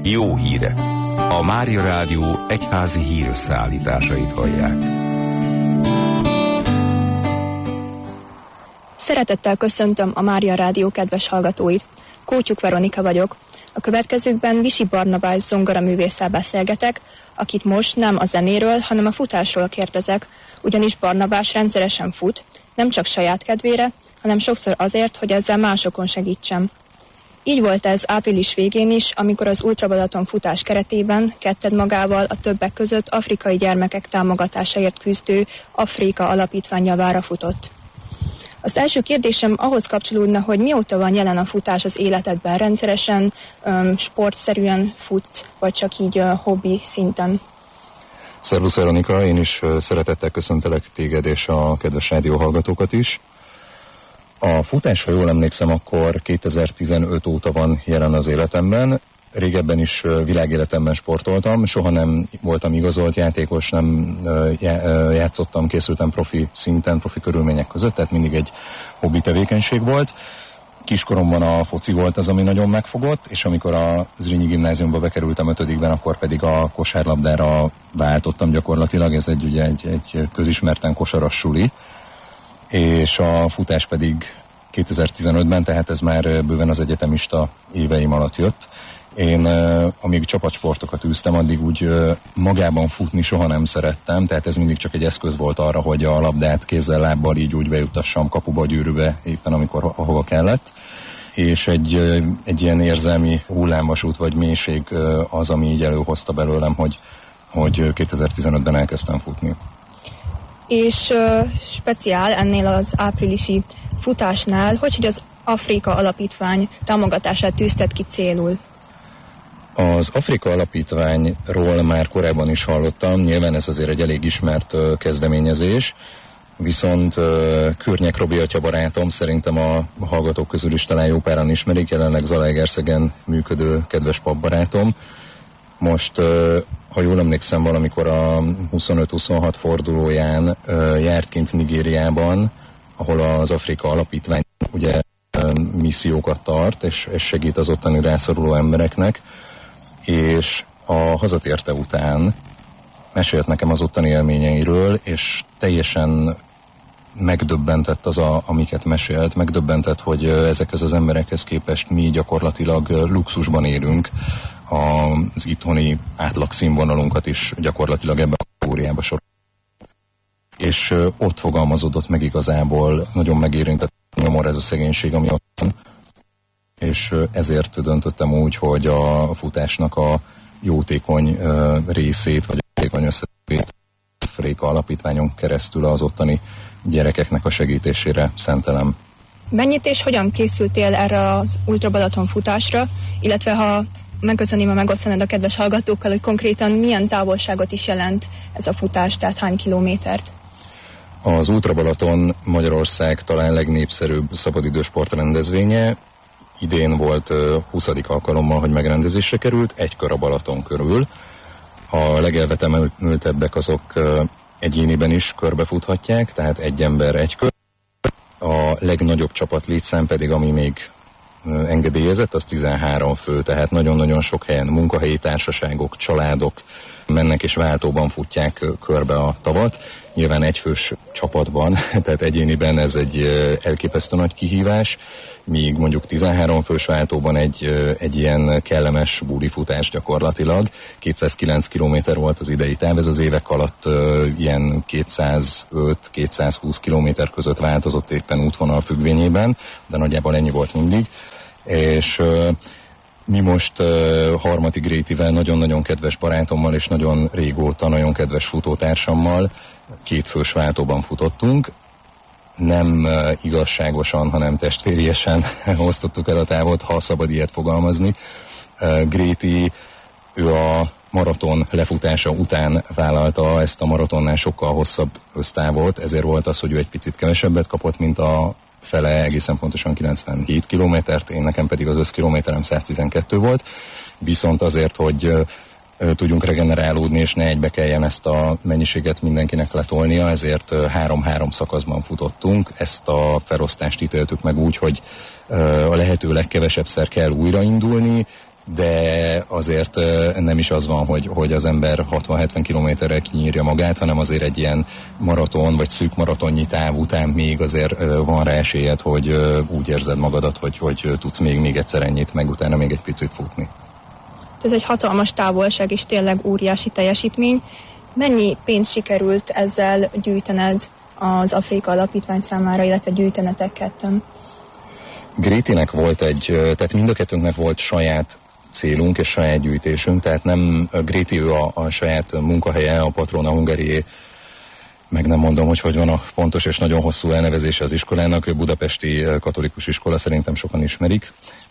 Jó hírek. A Mária Rádió egyházi hírösszeállításait hallják. Szeretettel köszöntöm a Mária Rádió kedves hallgatóit. Kótyuk Veronika vagyok. A következőkben Visi Barnabás zongoraművésszel beszélgetek, akit most nem a zenéről, hanem a futásról kérdezek, ugyanis Barnabás rendszeresen fut, nem csak saját kedvére, hanem sokszor azért, hogy ezzel másokon segítsen. Így volt ez április végén is, amikor az Ultra Balaton futás keretében Ketted magával a többek között afrikai gyermekek támogatásáért küzdő Afrika Alapítvány javára futott. Az első kérdésem ahhoz kapcsolódna, hogy mióta van jelen a futás az életedben, rendszeresen, sportszerűen futsz, vagy csak így hobbi szinten? Szervusz Veronika, én is szeretettel köszöntelek téged és a kedves rádióhallgatókat is. A futás, ha jól emlékszem, akkor 2015 óta van jelen az életemben. Régebben is világéletemben sportoltam, soha nem voltam igazolt játékos, nem játszottam, készültem profi szinten, profi körülmények között, tehát mindig egy hobbi tevékenység volt. Kiskoromban a foci volt az, ami nagyon megfogott, és amikor a Zrínyi gimnáziumba bekerültem 5-ben, akkor pedig a kosárlabdára váltottam gyakorlatilag, ez egy közismerten kosaras suli, és a futás pedig 2015-ben, tehát ez már bőven az egyetemista éveim alatt jött. Én amíg csapatsportokat űztem, addig úgy magában futni soha nem szerettem, tehát ez mindig csak egy eszköz volt arra, hogy a labdát kézzel, lábbal így úgy bejuttassam kapuba, gyűrűbe, éppen ahova kellett. És egy ilyen érzelmi hullámvasút vagy mélység az, ami így előhozta belőlem, hogy 2015-ben elkezdtem futni. És speciál ennél az áprilisi futásnál, hogy az Afrika Alapítvány támogatását tűzted ki célul? Az Afrika Alapítványról már korábban is hallottam, nyilván ez azért egy elég ismert kezdeményezés, viszont Környek Robi atya barátom, szerintem a hallgatók közül is talán jó páran ismerik, jelenleg Zalaegerszegen működő kedves papbarátom. Most, ha jól emlékszem, valamikor a 25-26 fordulóján járt kint Nigériában, ahol az Afrika Alapítvány ugye missziókat tart, és segít az ottani rászoruló embereknek, és a hazatérte után mesélt nekem az ottani élményeiről, és teljesen megdöbbentett amiket mesélt, megdöbbentett, hogy ezekhez az emberekhez képest mi gyakorlatilag luxusban élünk, az itthoni átlagszínvonalunkat is gyakorlatilag ebben a kategóriába soroljuk. És ott fogalmazódott meg igazából, nagyon megérintett nyomor ez a szegénység, ami ott van, és ezért döntöttem úgy, hogy a futásnak a jótékony részét, vagy a jótékony összetevét Afrika Alapítványon keresztül az ottani gyerekeknek a segítésére szentelem. Mennyit és hogyan készültél erre az Ultra Balaton futásra, illetve ha megköszönném, ha megosztanod a kedves hallgatókkal, hogy konkrétan milyen távolságot is jelent ez a futás, tehát hány kilométert? Az Ultra Balaton Magyarország talán legnépszerűbb szabadidősport rendezvénye. Idén volt 20. alkalommal, hogy megrendezésre került, egy kör a Balaton körül. A legelvetemültebbek azok egyéniben is körbefuthatják, tehát egy ember egy kör. A legnagyobb csapat létszám pedig, ami még engedélyezett, az 13 fő, tehát nagyon-nagyon sok helyen munkahelyi társaságok, családok mennek és váltóban futják körbe a tavat. Nyilván egyfős csapatban, tehát egyéniben ez egy elképesztő nagy kihívás, míg mondjuk 13 fős váltóban egy ilyen kellemes búrifutás gyakorlatilag. 209 km volt az idei táv, ez az évek alatt ilyen 205-220 km között változott éppen útvonal függvényében, de nagyjából ennyi volt mindig. És mi most Harmati Grétivel, nagyon-nagyon kedves barátommal és nagyon régóta nagyon kedves futótársammal 2 fős váltóban futottunk. Nem igazságosan, hanem testvériesen osztottuk el a távot, ha szabad ilyet fogalmazni. Gréti, ő a maraton lefutása után vállalta ezt a maratonnál sokkal hosszabb össztávot, ezért volt az, hogy ő egy picit kevesebbet kapott, mint a fele, egészen pontosan 97 kilométert, én nekem pedig az összkilométerem 112 volt, viszont azért, hogy tudjunk regenerálódni, és ne egybe kelljen ezt a mennyiséget mindenkinek letolnia, ezért 3-3 szakaszban futottunk. Ezt a felosztást ítéltük meg úgy, hogy a lehető legkevesebbszer kell újraindulni, de azért nem is az van, hogy az ember 60-70 kilométerrel kinyírja magát, hanem azért egy ilyen maraton, vagy szűk maratonnyi táv után még azért van rá esélyed, hogy úgy érzed magadat, hogy tudsz még egyszer ennyit, meg utána még egy picit futni. Ez egy hatalmas távolság, és tényleg óriási teljesítmény. Mennyi pénzt sikerült ezzel gyűjtened az Afrika Alapítvány számára, illetve gyűjtenetek ketten? Grétinek volt tehát mind a kettőnknek volt saját célunk és saját gyűjtésünk, tehát nem Gréti ő a saját munkahelye, a Patrona Hungarié, meg nem mondom, hogy van a pontos és nagyon hosszú elnevezése az iskolának, ő budapesti katolikus iskola, szerintem sokan ismerik.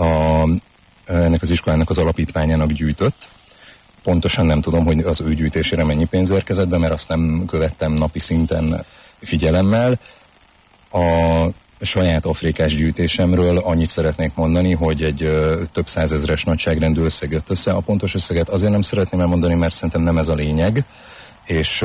Ennek az iskolának az alapítványának gyűjtött. Pontosan nem tudom, hogy az ő gyűjtésére mennyi pénz érkezett be, mert azt nem követtem napi szinten figyelemmel. A saját afrikás gyűjtésemről annyit szeretnék mondani, hogy egy több százezres nagyságrendű összeg jött össze. A pontos összeget azért nem szeretném elmondani, mert szerintem nem ez a lényeg, és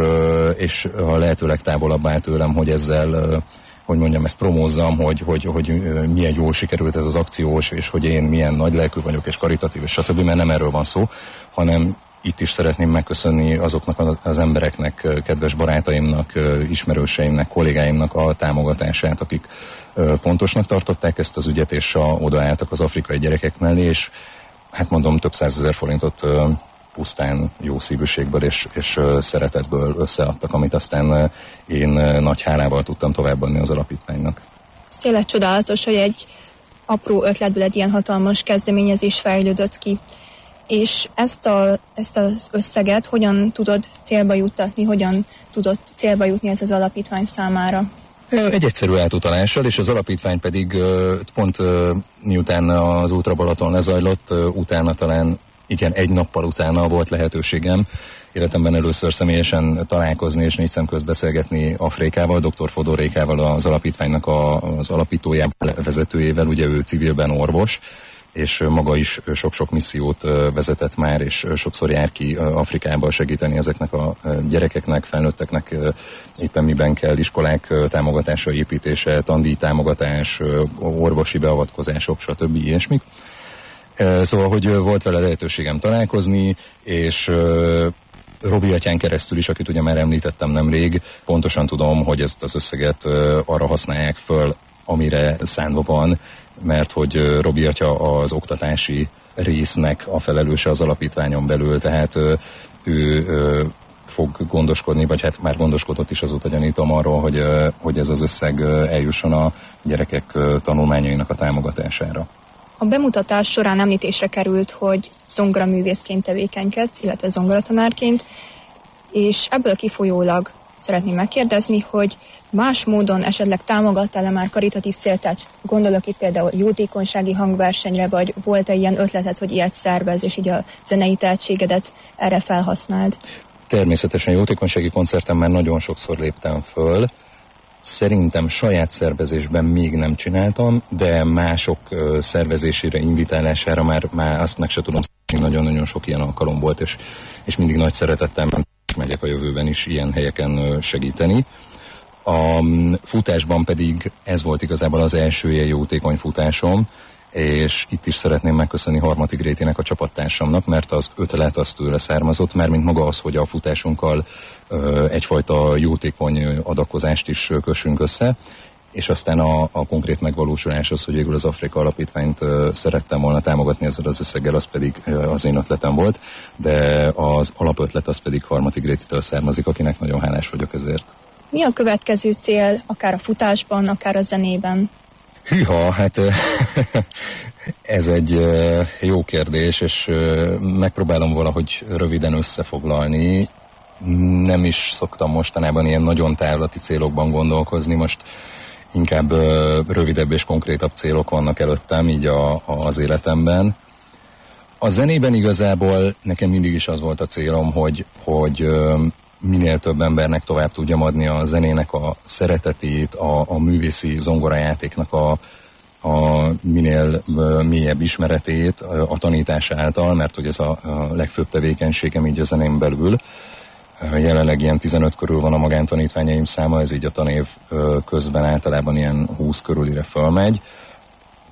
a lehető legtávolabb áll tőlem, hogy ezzel, hogy mondjam, ezt promózzam, hogy milyen jól sikerült ez az akciós, és hogy én milyen nagy lelkű vagyok, és karitatív, és stb., mert nem erről van szó, hanem itt is szeretném megköszönni azoknak az embereknek, kedves barátaimnak, ismerőseimnek, kollégáimnak a támogatását, akik fontosnak tartották ezt az ügyet, és odaálltak az afrikai gyerekek mellé, és hát mondom, több 100 000 forintot pusztán jó szívűségből és szeretetből összeadtak, amit aztán én nagy hálával tudtam továbbadni az alapítványnak. Ez tényleg csodálatos, hogy egy apró ötletből egy ilyen hatalmas kezdeményezés fejlődött ki. És ezt az összeget hogyan tudod célba juttatni, hogyan tudod célba jutni ez az alapítvány számára? Egy egyszerű átutalással, és az alapítvány pedig pont miután az Ultra Balaton lezajlott, utána talán igen, egy nappal utána volt lehetőségem életemben először személyesen találkozni és négy szemközt beszélgetni Afrikával, dr. Fodor Rékával, az alapítványnak az alapítójával, vezetőjével, ugye ő civilben orvos, és maga is sok-sok missziót vezetett már, és sokszor jár ki Afrikába segíteni ezeknek a gyerekeknek, felnőtteknek éppen miben kell, iskolák támogatása, építése, tandíj támogatás, orvosi beavatkozások, stb. Ilyesmik. Szóval, hogy volt vele lehetőségem találkozni, és Robi atyán keresztül is, akit ugye már említettem nemrég, pontosan tudom, hogy ezt az összeget arra használják föl, amire szánva van, mert hogy Robi atya az oktatási résznek a felelőse az alapítványon belül, tehát ő fog gondoskodni, vagy hát már gondoskodott is, azóta gyanítom arról, hogy ez az összeg eljusson a gyerekek tanulmányainak a támogatására. A bemutatás során említésre került, hogy zongoraművészként tevékenykedsz, illetve zongoratanárként, és ebből kifolyólag szeretném megkérdezni, hogy más módon esetleg támogattál-e már karitatív célt, tehát gondolok itt például jótékonysági hangversenyre, vagy volt-e ilyen ötleted, hogy ilyet szervez, és így a zenei tehetségedet erre felhasználd? Természetesen jótékonysági koncerten már nagyon sokszor léptem föl. Szerintem saját szervezésben még nem csináltam, de mások szervezésére, invitálására már azt meg se tudom, nagyon-nagyon sok ilyen alkalom volt, és mindig nagy szeretettel megyek a jövőben is ilyen helyeken segíteni. A futásban pedig ez volt igazából az első ilyen jótékony futásom, és itt is szeretném megköszönni Harmati Grétinek, a csapattársamnak, mert az ötlet az tőle származott, már mint maga az, hogy a futásunkkal egyfajta jótékony adakozást is kössünk össze, és aztán a konkrét megvalósulás az, hogy végül az Afrika Alapítványt szerettem volna támogatni ezzel az összeggel, az pedig az én ötletem volt, de az alapötlet az pedig Harmati Grétitől származik, akinek nagyon hálás vagyok ezért. Mi a következő cél, akár a futásban, akár a zenében? Hűha, hát ez egy jó kérdés, és megpróbálom valahogy röviden összefoglalni. Nem is szoktam mostanában ilyen nagyon távlati célokban gondolkozni, most inkább rövidebb és konkrétabb célok vannak előttem, így az életemben. A zenében igazából nekem mindig is az volt a célom, hogy minél több embernek tovább tudjam adni a zenének a szeretetét, a művészi zongorajátéknak a minél mélyebb ismeretét a tanítás által, mert hogy ez a legfőbb tevékenységem így a zenén belül. Jelenleg ilyen 15 körül van a magántanítványaim száma, ez így a tanév közben általában ilyen 20 körülire fölmegy.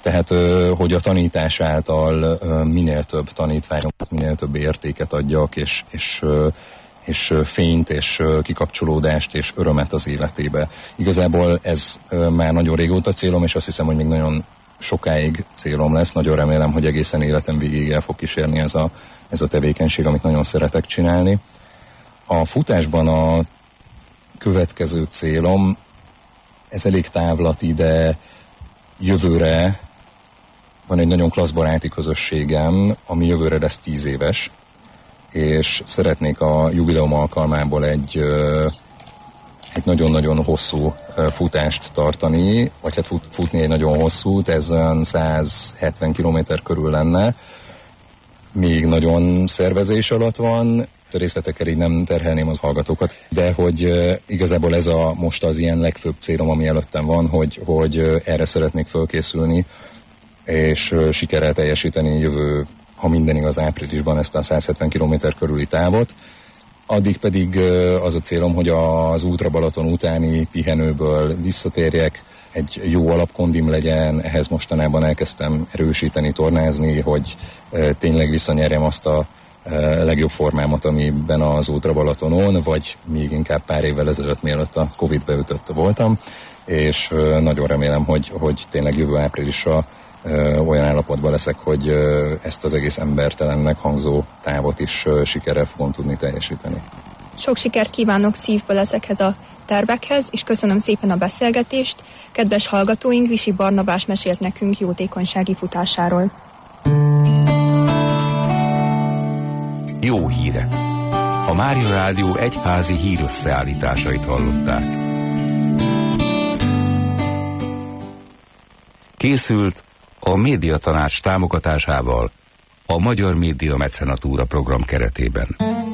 Tehát, hogy a tanítás által minél több tanítványok, minél több értéket adjak, és fényt, és kikapcsolódást, és örömet az életébe. Igazából ez már nagyon régóta célom, és azt hiszem, hogy még nagyon sokáig célom lesz. Nagyon remélem, hogy egészen életem végéig el fog kísérni ez a tevékenység, amit nagyon szeretek csinálni. A futásban a következő célom, ez elég távlati, de jövőre van egy nagyon klassz baráti közösségem, ami jövőre lesz 10 éves, és szeretnék a jubileum alkalmából egy nagyon-nagyon hosszú futást tartani, vagy hát futni egy nagyon hosszút, ez olyan 170 km körül lenne, még nagyon szervezés alatt van, a részletekkel így nem terhelném az hallgatókat, de hogy igazából ez most az ilyen legfőbb célom, ami előttem van, hogy erre szeretnék fölkészülni, és sikerrel teljesíteni jövő, ha minden igaz, áprilisban ezt a 170 km körüli távot. Addig pedig az a célom, hogy az Ultra Balaton utáni pihenőből visszatérjek, egy jó alapkondim legyen, ehhez mostanában elkezdtem erősíteni, tornázni, hogy tényleg visszanyerjem azt a legjobb formámat, amiben az Ultra Balatonon, vagy még inkább pár évvel ezelőtt, mielőtt a Covid beütött voltam, és nagyon remélem, hogy tényleg jövő áprilisra olyan állapotban leszek, hogy ezt az egész embertelennek hangzó távot is sikerrel fogom tudni teljesíteni. Sok sikert kívánok szívből ezekhez a tervekhez, és köszönöm szépen a beszélgetést. Kedves hallgatóink, Visi Barnabás mesélt nekünk jótékonysági futásáról. Jó hírek! A Mária Rádió egyházi hírösszeállításait hallották. Készült a Médiatanács támogatásával a Magyar Média Mecenatúra program keretében.